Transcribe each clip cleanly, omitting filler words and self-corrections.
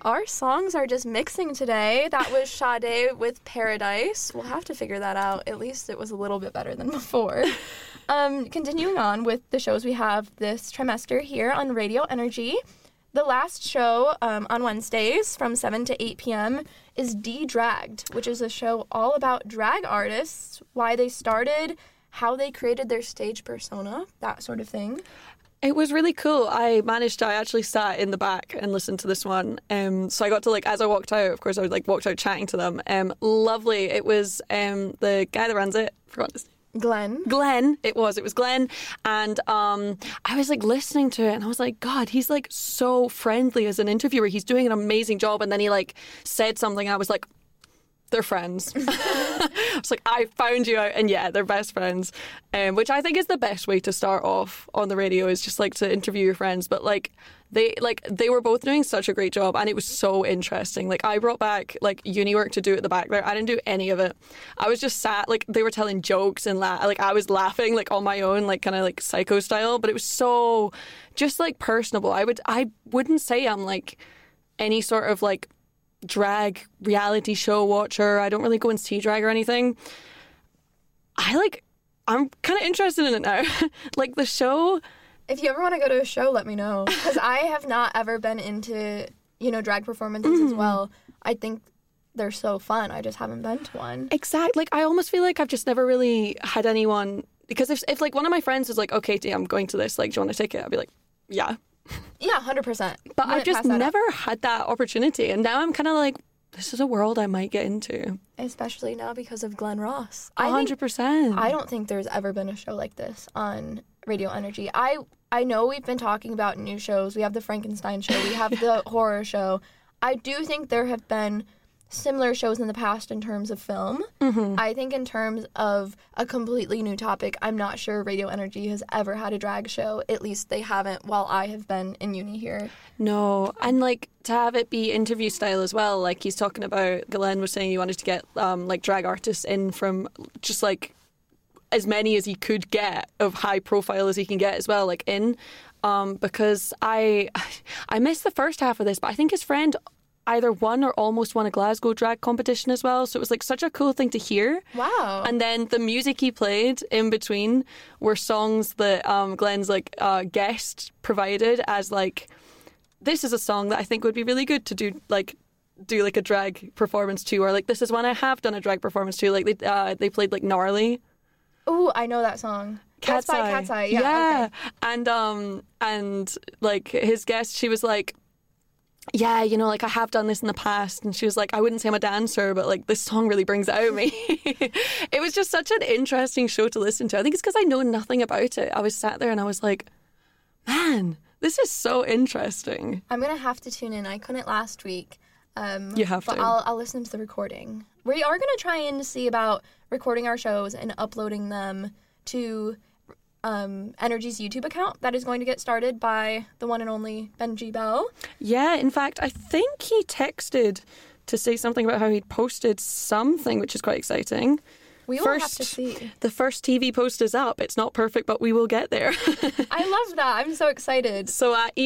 Our songs are just mixing today. That was Sade with Paradise. We'll have to figure that out. At least it was a little bit better than before. Continuing on with the shows we have this trimester here on Radio Energy. The last show on Wednesdays from 7 to 8 p.m. is D-Dragged, which is a show all about drag artists, why they started, how they created their stage persona, that sort of thing. It was really cool. I actually sat in the back and listened to this one. So I got to, as I walked out, of course, I walked out chatting to them. Lovely. It was the guy that runs it. Forgot his name. Glenn. It was Glenn. And I was listening to it and I was like, God, he's so friendly as an interviewer. He's doing an amazing job. And then he said something. I was like, they're friends. I was like, I found you out, and yeah, they're best friends, which I think is the best way to start off on the radio, is just to interview your friends. But they were both doing such a great job, and it was so interesting. I brought back uni work to do at the back there. I didn't do any of it. I was just sat, they were telling jokes and I was laughing on my own, kind of psycho style, but it was so just personable. I wouldn't say I'm any sort of drag reality show watcher. I don't really go and see drag or anything. I'm kind of interested in it now. The show. If you ever want to go to a show, let me know, because I have not ever been into drag performances as well. I think they're so fun. I just haven't been to one. Exactly. I almost feel I've just never really had anyone, because if one of my friends was okay, Katie, I'm going to this, do you want a ticket? I'd be like, yeah. Yeah, 100%. But I've just never had that opportunity. And now I'm kind of this is a world I might get into. Especially now because of Glenn Ross. 100%. I don't think there's ever been a show like this on Radio Energy. I know we've been talking about new shows. We have the Frankenstein show. We have the horror show. I do think there have been similar shows in the past in terms of film. Mm-hmm. I think in terms of a completely new topic, I'm not sure Radio Energy has ever had a drag show. At least they haven't while I have been in uni here. No, and to have it be interview style as well. He's talking about, Glenn was saying he wanted to get drag artists in from just as many as he could get, of high profile as he can get as well, because I missed the first half of this, but I think his friend either won or almost won a Glasgow drag competition as well. So it was such a cool thing to hear. Wow. And then the music he played in between were songs that Glenn's guest provided as this is a song that I think would be really good to do a drag performance to, or this is one I have done a drag performance to. They played Gnarly. Ooh, I know that song. That's by Cat's Eye. Yeah. Okay. And his guest, she was yeah, I have done this in the past. And she was I wouldn't say I'm a dancer, but this song really brings it out of me. It was just such an interesting show to listen to. I think it's because I know nothing about it. I was sat there and I was like, man, this is so interesting. I'm going to have to tune in. I couldn't last week. You have but to. I'll listen to the recording. We are going to try and see about recording our shows and uploading them to Energy's YouTube account that is going to get started by the one and only Benji Bell. Yeah, in fact, I think he texted to say something about how he'd posted something, which is quite exciting. We will have to see. The first TV post is up. It's not perfect, but we will get there. I love that. I'm so excited. So at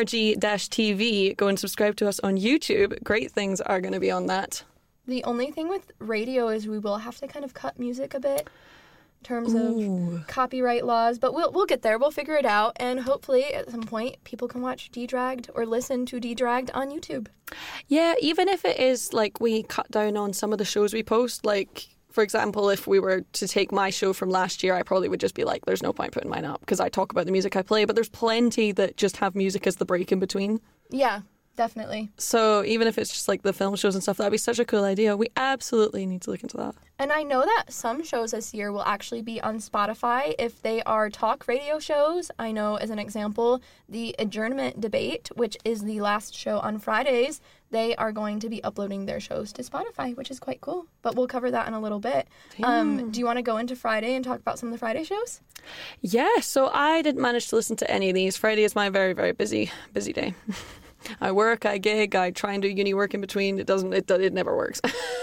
ENRG-TV, go and subscribe to us on YouTube. Great things are going to be on that. The only thing with radio is we will have to kind of cut music a bit in terms of copyright laws, but we'll get there. We'll figure it out, and hopefully at some point people can watch D-Dragged or listen to D-Dragged on YouTube. Yeah, even if it is we cut down on some of the shows we post, for example, if we were to take my show from last year, I probably would just be there's no point putting mine up because I talk about the music I play, but there's plenty that just have music as the break in between. Yeah, definitely. So even if it's just the film shows and stuff, that'd be such a cool idea. We absolutely need to look into that. And I know that some shows this year will actually be on Spotify if they are talk radio shows. I know, as an example, the Adjournment Debate, which is the last show on Fridays, they are going to be uploading their shows to Spotify, which is quite cool. But we'll cover that in a little bit. Do you want to go into Friday and talk about some of the Friday shows? Yeah, so I didn't manage to listen to any of these. Friday is my very, very busy day. I work, I gig, I try and do uni work in between. It never works.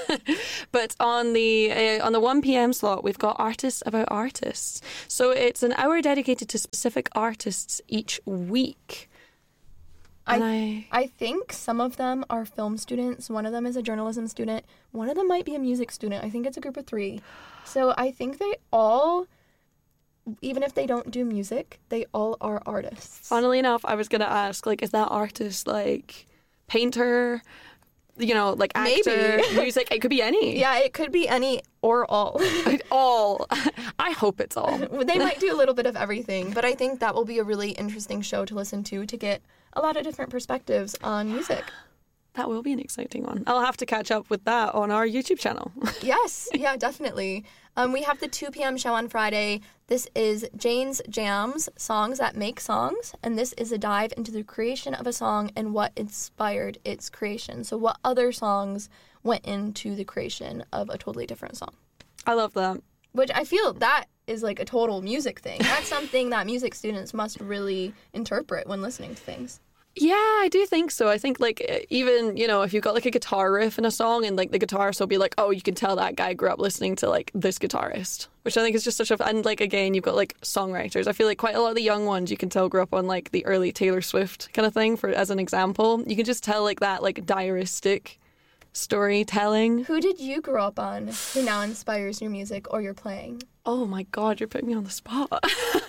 But on the 1 p.m. slot, we've got Artists About Artists. So it's an hour dedicated to specific artists each week. I think some of them are film students. One of them is a journalism student. One of them might be a music student. I think it's a group of 3. So I think they all, even if they don't do music, they all are artists. Funnily enough, I was going to ask, like, is that artist, like, painter, you know, like, actor, Maybe. music? It could be any. Yeah, it could be any or all. All. I hope it's all. They might do a little bit of everything, but I think that will be a really interesting show to listen to get a lot of different perspectives on music. That will be an exciting one. I'll have to catch up with that on our YouTube channel. Yes, yeah, definitely. We have the 2 p.m. show on Friday. This is Jane's Jams, Songs That Make Songs, and this is a dive into the creation of a song and what inspired its creation. So what other songs went into the creation of a totally different song. I love that. Which I feel that is like a total music thing. That's something that music students must really interpret when listening to things. Yeah, I do think so. I think, like, even, you know, if you've got, like, a guitar riff in a song and, like, the guitarist will be like, oh, you can tell that guy grew up listening to, like, this guitarist, which I think is just such a... And, like, again, you've got, like, songwriters. I feel like quite a lot of the young ones you can tell grew up on, like, the early Taylor Swift kind of thing, for as an example. You can just tell, like, that, like, diaristic storytelling. Who did you grow up on who now inspires your music or your playing? Oh my God, you're putting me on the spot.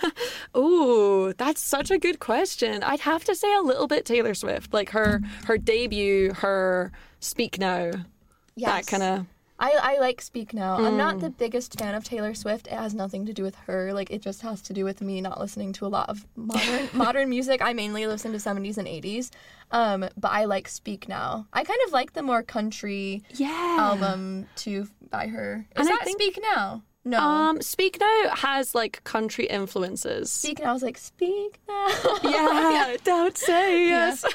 Ooh, that's such a good question. I'd have to say a little bit Taylor Swift, like her debut, her Speak Now, Yes. that kind of... I like Speak Now. I'm not the biggest fan of Taylor Swift. It has nothing to do with her. Like, it just has to do with me not listening to a lot of modern music. I mainly listen to 70s and 80s. But I like Speak Now. I kind of like the more country album too by her. Is And I that think- Speak Now? No. Speak Now has like country influences. Speak Now is like, Speak Now. Yeah, don't say yes.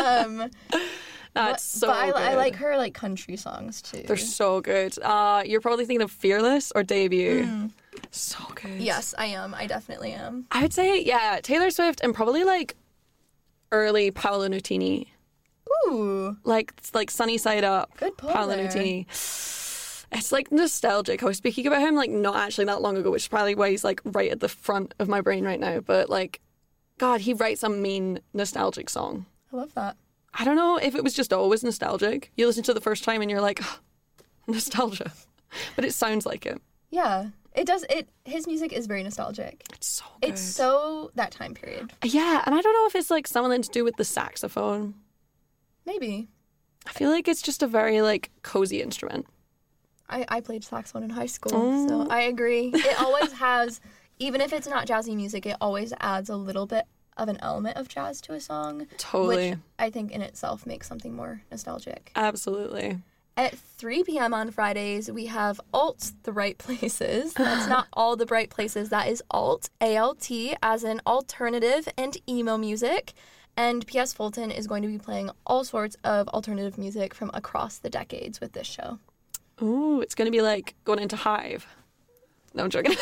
That's so but good. I like her like country songs too. They're so good. You're probably thinking of Fearless or Debut. So good. Yes, I am. I definitely am. I would say, yeah, Taylor Swift and probably like early Paolo Nutini. Ooh. Like Sunny Side Up. Good pull Paolo there. Nutini. It's like nostalgic. I was speaking about him like not actually that long ago, which is probably why he's like right at the front of my brain right now. But like, God, he writes a mean nostalgic song. I love that. I don't know if it was just always nostalgic. You listen to it the first time and you're like, oh, nostalgia. But it sounds like it. Yeah. It does. His music is very nostalgic. It's so good. It's so that time period. Yeah, and I don't know if it's like something to do with the saxophone. Maybe. I feel like it's just a very like cozy instrument. I played saxophone in high school, so I agree. It always has, even if it's not jazzy music, it always adds a little bit of an element of jazz to a song. Totally. Which I think in itself makes something more nostalgic. Absolutely. At 3 p.m. on Fridays, we have Alt The Right Places. That's not all the bright places. That is Alt, A-L-T, as in alternative and emo music. And P.S. Fulton is going to be playing all sorts of alternative music from across the decades with this show. Ooh, it's going to be like going into Hive. No, I'm joking.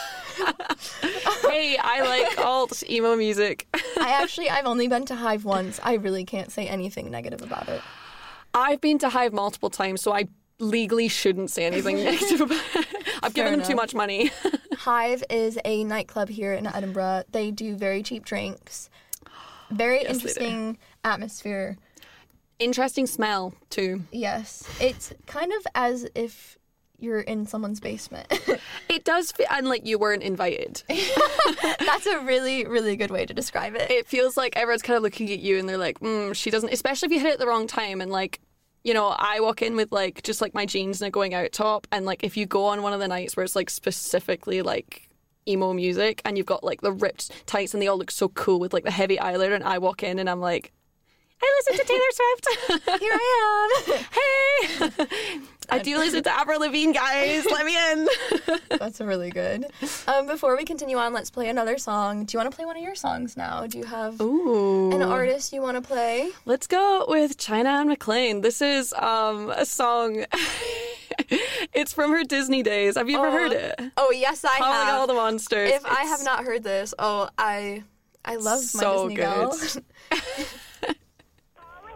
Hey, I like alt emo music. I've only been to Hive once. I really can't say anything negative about it. I've been to Hive multiple times, so I legally shouldn't say anything negative about it. I've given them too much money. Hive is a nightclub here in Edinburgh. They do very cheap drinks. Very interesting atmosphere. Interesting smell, too. Yes. It's kind of as if you're in someone's basement. It does feel, and like you weren't invited. That's a really, really good way to describe it. It feels like everyone's kind of looking at you and they're like, she doesn't, especially if you hit it at the wrong time. And like, you know, I walk in with like, just like my jeans and a going out top. And like, if you go on one of the nights where it's like specifically like emo music and you've got like the ripped tights and they all look so cool with like the heavy eyeliner, and I walk in and I'm like, I listen to Taylor Swift. Here I am. Hey, I do listen to Avril Lavigne, guys. Let me in. That's really good. Before we continue on, let's play another song. Do you want to play one of your songs now? Do you have an artist you want to play? Let's go with China Anne McClain. This is a song. It's from her Disney days. Have you ever heard it? Oh, yes, I Calling have. All the Monsters. If I have not heard this, I love my so Disney good. girl.